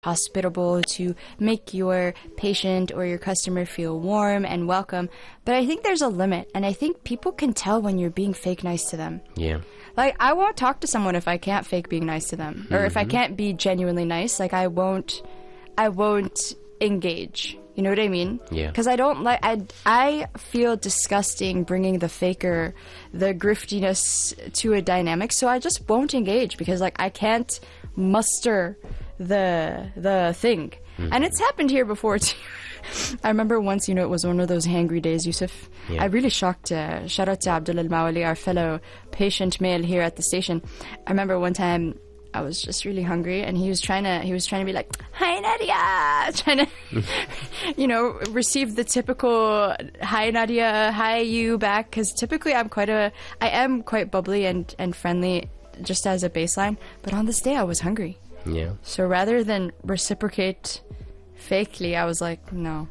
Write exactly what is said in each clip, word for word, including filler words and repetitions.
hospitable, to make your patient or your customer feel warm and welcome. But I think there's a limit, and I think people can tell when you're being fake nice to them. Yeah. Like, I won't talk to someone if I can't fake being nice to them, or mm-hmm. if I can't be genuinely nice. Like, I won't, I won't engage. You know what I mean? Yeah. Because I don't like, I, I feel disgusting bringing the faker, the griftiness to a dynamic, so I just won't engage because, like, I can't muster the the thing. Mm-hmm. And it's happened here before, too. I remember once, you know, it was one of those hangry days, Yusuf. Yeah. I really shocked, uh, shout out to Abdul Al-Mawali, our fellow patient male here at the station. I remember one time, I was just really hungry, and he was trying to he was trying to be like, "Hi Nadia," trying to, you know, receive the typical "Hi Nadia, hi you" back. Because typically I'm quite a I am quite bubbly and and friendly, just as a baseline. But on this day I was hungry. Yeah. So rather than reciprocate fakely, I was like, no.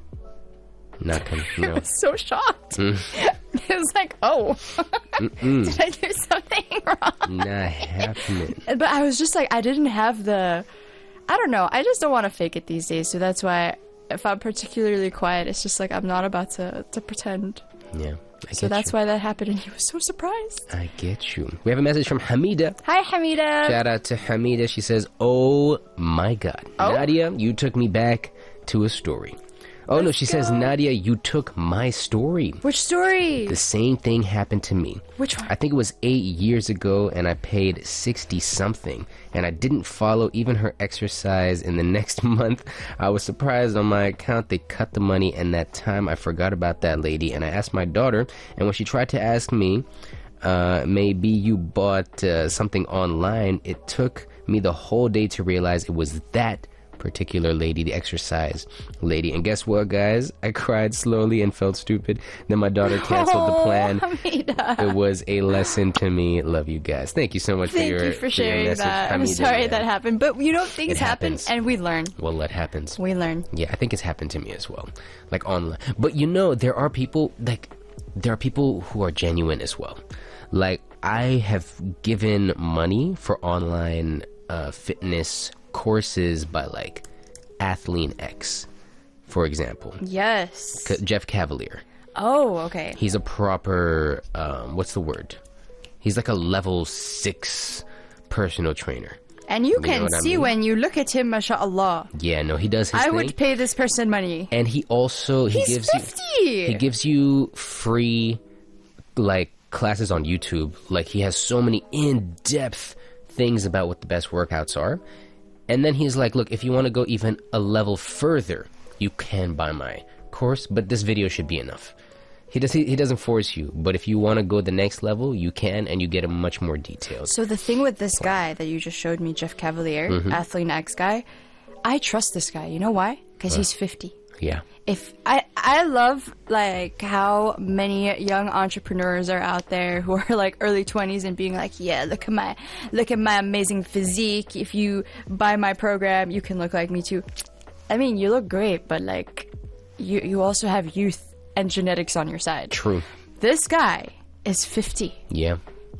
Not com- no. I was so shocked. Mm. It was like, oh, did I do something wrong? Not happening. But I was just like, I didn't have the, I don't know. I just don't want to fake it these days. So that's why if I'm particularly quiet, it's just like I'm not about to, to pretend. Yeah. I so that's you. why that happened, and he was so surprised. I get you. We have a message from Hamida. Hi, Hamida. Shout out to Hamida. She says, "Oh my God, oh? Nadia, you took me back to a story." Oh, Let's no, she go. says, "Nadia, you took my story." Which story? The same thing happened to me. Which one? I think it was eight years ago, and I paid sixty-something, and I didn't follow even her exercise. In the next month, I was surprised on my account. They cut the money, and that time I forgot about that lady, and I asked my daughter, and when she tried to ask me, uh, maybe you bought uh, something online, it took me the whole day to realize it was that particular lady, the exercise lady. And guess what, guys? I cried slowly and felt stupid. Then my daughter canceled oh, the plan. Hamida. It was a lesson to me. Love you guys. Thank you so much Thank for your you for sharing for your that. Hamida, I'm sorry man. that happened, but you know, things It happen happens. and we learn. Well, that happens. We learn. Yeah, I think it's happened to me as well, like online. But you know, there are people like there are people who are genuine as well. Like, I have given money for online uh, fitness courses by like Athlean X, for example. Yes. C- Jeff Cavalier. Oh, okay. He's a proper, um, what's the word? He's like a level six personal trainer. And you, You can know what I see mean? when you look at him, mashallah. Yeah, no, he does his I thing. would pay this person money. And he also he He's gives fifty. you he gives you free like classes on YouTube. Like, he has so many in-depth things about what the best workouts are. And then he's like, look, if you want to go even a level further, you can buy my course, but this video should be enough. He does he, he doesn't force you, but if you want to go the next level, you can, and you get a much more detailed. So the thing with this guy that you just showed me, Jeff Cavalier, mm-hmm. Athlean X guy, I trust this guy. You know why? Because he's fifty. Yeah. If I I love like how many young entrepreneurs are out there who are like early twenties and being like, yeah, look at my look at my amazing physique. If you buy my program, you can look like me too. I mean, you look great, but like you you also have youth and genetics on your side. True. This guy is fifty. Yeah.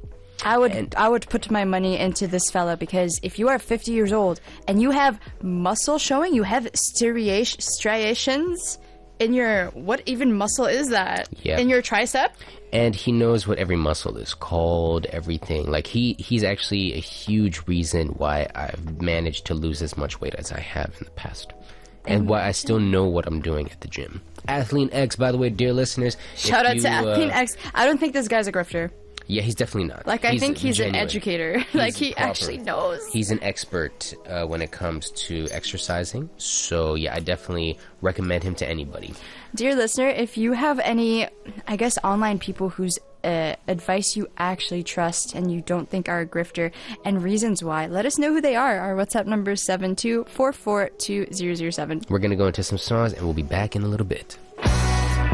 I would And- I would put my money into this fella, because if you are fifty years old and you have muscle showing, you have striation, striations in your, what even muscle is that? Yeah. In your tricep? And he knows what every muscle is called, everything. Like, he, he's actually a huge reason why I've managed to lose as much weight as I have in the past. And why I still know what I'm doing at the gym. Athlean X, by the way, dear listeners. Shout if out you, to Athlean uh, X. I don't think this guy's a grifter. Yeah, he's definitely not. Like, I think he's genuine. an educator. Like, He's he proper. actually knows. He's an expert uh, when it comes to exercising. So, yeah, I definitely recommend him to anybody. Dear listener, if you have any, I guess, online people whose uh, advice you actually trust and you don't think are a grifter, and reasons why, let us know who they are. Our WhatsApp number is seven two four four two zero zero seven. We're going to go into some songs, and we'll be back in a little bit.